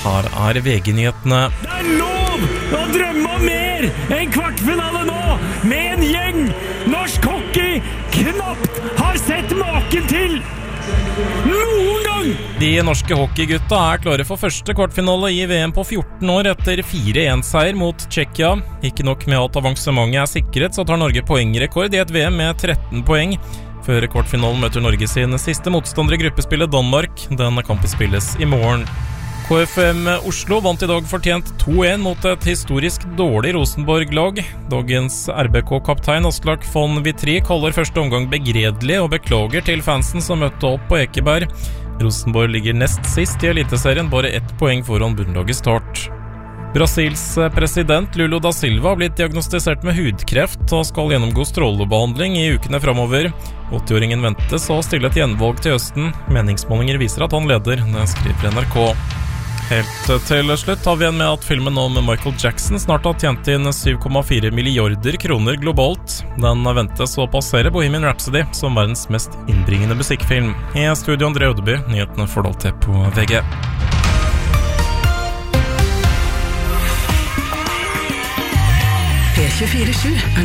her VG-nyhetene. Det lov å drømme om mer enn kvartfinale nå, med en gjeng norsk hockey knapt har sett maken til noen gang! De norske hockeygutta klare for første kvartfinale i VM på 14 år etter 4-1-seier mot Tsjekkia. Ikke nok med at avansementet sikret, så tar Norge poengrekord i et VM med 13 poeng. Før kvartfinalen møter Norge sin siste motstander i gruppespillet Danmark. Denne kampen spilles i morgen. KFM Oslo vant i dag fortjent 2-1 mot et historisk dårlig Rosenborg-lag. Dagens RBK-kaptein Aslak von Vitry kaller første omgang begredelig og beklager til fansen som møtte opp på Ekeberg. Rosenborg ligger nest sist i eliteserien, bare 1 poeng foran bunnlaget Start. Brasils president Lula da Silva har blitt diagnostisert med hudkreft og skal gjennomgå strålebehandling i ukene fremover. 80-åringen ventes å stille et gjenvalg til høsten. Meningsmålinger viser at han leder, det skriver NRK. Helt til slutt har vi igjen med at filmen om Michael Jackson snart har tjent inn 7,4 milliarder kroner globalt. Den ventes å passere Bohemian Rhapsody som verdens mest innbringende musikkfilm. I studio André Ødeby, nyhetene får deg til på VG. P24/7